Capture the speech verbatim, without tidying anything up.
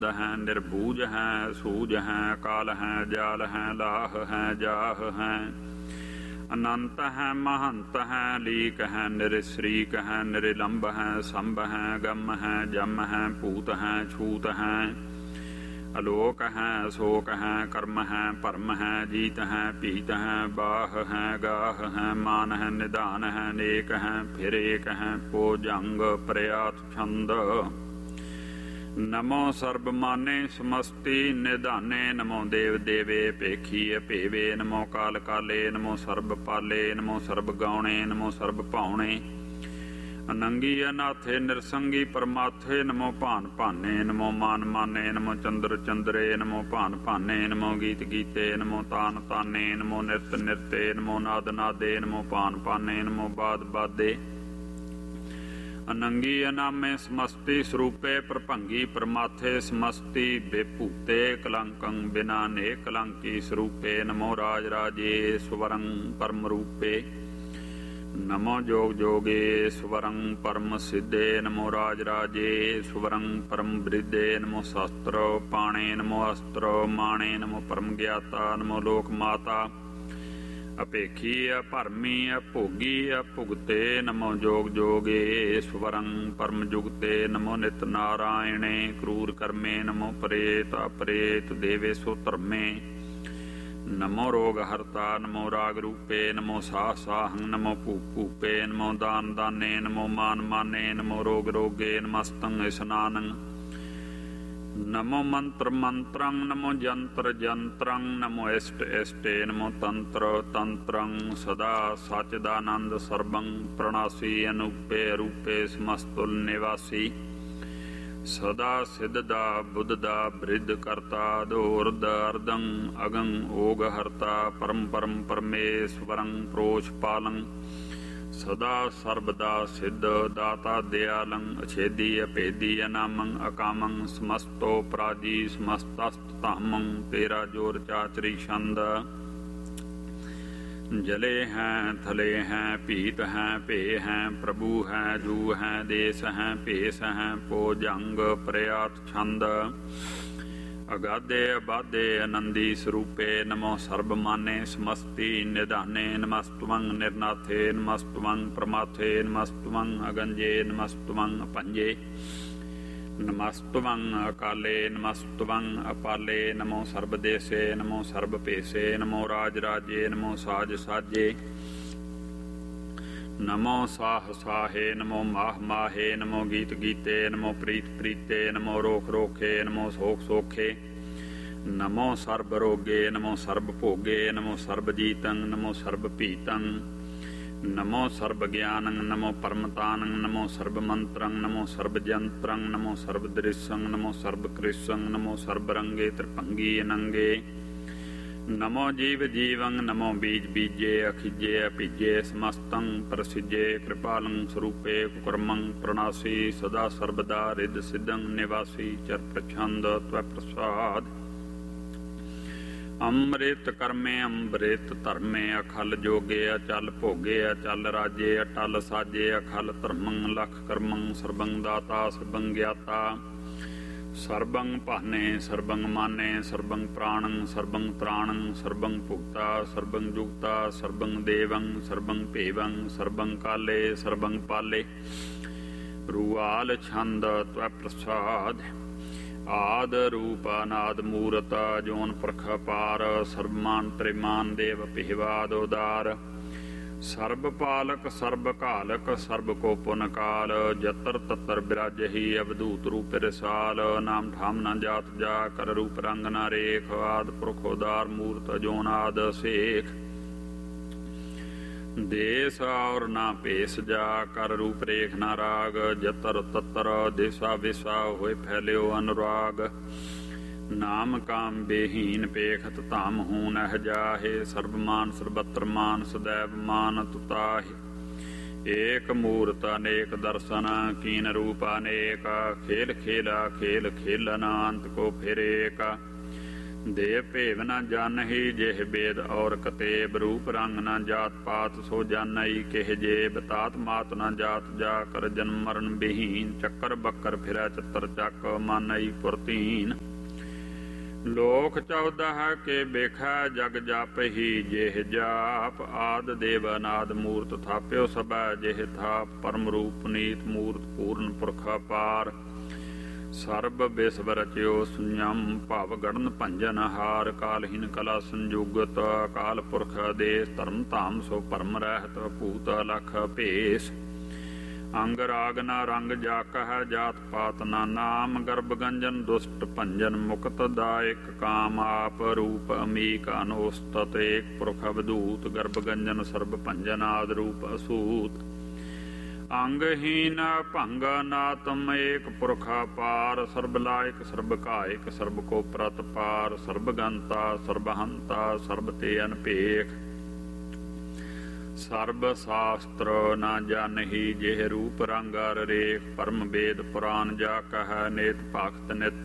है निर्भूज है सूज है काल है जाल है लाह है जाह है अनंत है महंत है लीक है निरश्रीक है निरलंब है संभ है गम है जम है पूत है छूत है अलोक है शोक है कर्म है परम है जीत है पीत है बाह है गाह है मान है निदान है नेक है फिर एक है पोजंग प्रयात छंद नमो सर्वमाने समस्ति निधाने नमो देव देवे पेखी पेवे नमो काल काले नमो सर्ब पाले नमो सर्ब गौणे नमो सर्ब पावणे अनंगी अनाथे निरसंगी परमाथे नमो भान भाने नमो मान माने नमो चंद्र चंद्रे नमो भान भाने नमो गीत गीते नमो तान ताने नमो निरत निरते नमो नाद नादे नमो भान भाने नमो बाद बादे अनंगी अनामे समस्ति स्वरूपे प्रभंगी परमाथे समस्ति बेभूते कलंकं बिना ने कलंकी स्वरूपे नमो राज राजे स्वरं परम रूपे नमो जोग जोगे स्वरं परम सिद्धे नमो राज राजे स्वरं परम वृद्धे नमो शस्त्र पाणे नमो अस्त्र माणे नमो परम ज्ञाता नमो लोक माता अपेखी भरमी भोगी भुगते नमो जोग जोगे स्वरं परम जुगते नमो नित नारायणे क्रूर कर्मे नमो प्रेत अपरेत देवेशो धर्मे नमो रोग हरता नमो राग रूपे नमो साह साहं नमो भूप भूपे नमो दान दाने नमो मान माने नमो रोग रोगे नमस्तं स्नानं नमो मंत्र मंत्रं नमो जंत्र जंत्रं नमो इष्ट इष्टे नमो तंत्र तंत्रं सदा सच्चिदानंद सर्वं प्रणासी अनुपे रूपे समस्तुल निवासी सदा सिद्धदा बुद्धदा वृद्ध कर्ता दोर्द अर्दं अगं ओग हर्ता परम परम परमेश्वरं प्रोष पालं सदा सर्वदा सिद्ध दाता दयालं अछेदी अपेदी अनामं अकामं समस्तो प्राजी समस्तस्तमं तेरा जोर चाचरी छंद जले हैं थले हैं पीत हैं पे हैं प्रभु हैं जू हैं देश हैं पेश हैं पोजंग प्रयात छंद अगाधे अबाधे आनंदी स्वरूपे नमो सर्वमाने समस्ति निधाने नमस्तुवं निर्नाथे नमस्तुवं प्रमाथे नमस्तुवं अगंजे नमस्तुवं पंजे नमस्तुवं अकाले नमस्तुवं अपाले नमो सर्वदेशे नमो सर्वपेशे नमो राज राजे नमो साज साजे नमो साह साहे नमो माह माहे नमो गीत गीते नमो प्रीत प्रीते नमो रोख रोखे नमो सोख सोखे नमो सर्व रोगे नमो सर्व भोगे नमो सर्व जीतं नमो सर्व पीतं नमो सर्व ज्ञानं नमो परमतानं नमो सर्व मंत्रं नमो सर्व जंत्रं नमो सर्व दृश्यं नमो सर्व कृष्यं नमो सर्व रंगे त्रिभंगी अनंगे नमो जीव जीवं नमो बीज बीजे अखिजे अपीजे समस्तं प्रसिजे कृपालं स्वरूपे कुकर्मं प्रणासी सदा सर्वदा रिद सिद्धं निवासी चर प्रछंद त्वप्रसाद अमृत कर्मे अमृत धर्मे अखल जोगे अचल भोगे अचल राजे अटल साजे अखल धर्मं लख कर्मं सर्वं दाता सर्वं ज्ञाता सर्वं पाने सर्वं माने सर्वं प्राणं सर्वं त्राणं सर्वं भुक्ता सर्वं जुक्ता सर्वं देवं सर्वं पेवं सर्वं काले सर्वं पाले रुआल छंद त्वप्रसाद आद रूप अनाद मूरत जोन प्रख पार सर्वमान त्रिमान देव पिहवाद उदार सर्व पालक सर्व कालक सर्व को पुन काल जतर ततर बिराजही अवधूत रूप रसाल नाम ठाम न जात जा कर रूप रंग न रेख आद पुरखोदार मूर्त जोनाद शेख देश और ना पेश जा कर रूप रेख न राग जतर ततर दिशा विशा होए फैल्यो अनुराग नाम काम बेहीन पेखत ताम हून अह जाहे सर्वमान सर्वत्र मान सदैव मान तुताहे एक मूर्त अनेक दर्शन कीन रूप अनेक खेल खेला खेल खेलना अंत को फिर एक ਦੇ ਭੇਵ ਨ ਜਾਣਹੀ ਜਿਹ ਬੇਦ ਔਰ ਕਤੇਬ ਰੂਪ ਰੰਗ ਨ ਜਾਤ ਪਾਤ ਸੋ ਜਾਣਈ ਕਿਹ ਜੇ ਬਤਾਤ ਮਾਤ ਨ ਜਾਤ ਜਾ ਕਰ ਜਨਮ ਮਰਨ ਬਿਹੀਨ ਚੱਕਰ ਬੱਕਰ ਫਿਰੈ ਚਤਰ ਚੱਕ ਮਾਨਈ ਪੁਰਤੀਨ ਲੋਕ ਚੌਦਹ ਕੇ ਬੇਖੈ ਜਗ ਜਾਪਹੀ ਜਿਹ ਜਾਪ ਆਦ ਦੇਵ ਅਨਾਦ ਮੂਰਤ ਥਾਪਿਓ ਸਭੈ ਜਿਹ ਥਾਪ ਪਰਮ ਰੂਪ ਨੀਤ ਮੂਰਤ ਪੂਰਨ ਪੁਰਖ ਅਪਾਰ ਸਰਬ ਬਿਸਵ ਰਚਿਓ ਸੁਨਯਮ ਭਵ ਗੜਨ ਭੰਜਨ ਹਾਰ ਕਾਲਹੀਨ ਕਲਾ ਸੰਜੁਗਤ ਅਕਾਲ ਪੁਰਖ ਆਦੇਸ ਧਰਮ ਧਾਮ ਸੋ ਪਰਮ ਰਹਿਤ ਭੂਤ ਅਲਖ ਭੇਸ ਅੰਗ ਰਾਗ ਨਾ ਰੰਗ ਜਾ ਕਹਿ ਜਾਤ ਪਾਤ ਨਾ ਨਾਮ ਗਰਭ ਗੰਜਨ ਦੁਸ਼ਟ ਭੰਜਨ ਮੁਕਤ ਦਾਇਕ ਕਾਮ ਆਪ ਰੂਪ ਅਮੀਕ ਅਨੋਸਤਤ ਏਕ ਪੁਰਖ ਅਵਧੂਤ ਗਰਭ ਗੰਜਨ ਸਰਬ ਭੰਜਨ ਆਦ ਰੂਪ ਅਸੂਤ ਅੰਗਹੀਨ ਭੰਗ ਨਾਤਮ ਏਕ ਪੁਰਖਾ ਪਾਰ ਸਰਬ ਲਾਇਕ ਸਰਬ ਕਾਇਕ ਸਰਬ ਕੋ ਪ੍ਰਤ ਪਾਰ ਸਰਬ ਗੰਤਾ ਸਰਬ ਹੰਤਾ ਸਰਬ ਤੇ ਅਨਪੇਖ ਸਰਬ ਸ਼ਾਸਤਰ ਨਾ ਜਾਣਹੀ ਜਿਹ ਰੂਪ ਰੰਗ ਅਰ ਰੇਖ ਪਰਮ ਵੇਦ ਪੁਰਾਨ ਜਾ ਕਹਿ ਨੇਤ ਭਗਤ ਨਿਤ